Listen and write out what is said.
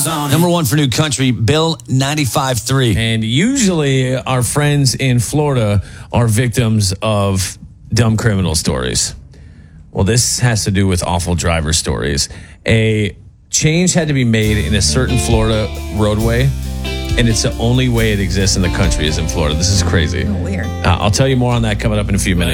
Number one for new country, Bill 95.3. And usually our friends in Florida are victims of dumb criminal stories. Well, this has to do with awful driver stories. A change had to be made in a certain Florida roadway, and it's the only way it exists in the country is in Florida. This is crazy. Weird. I'll tell you more on that coming up in a few minutes.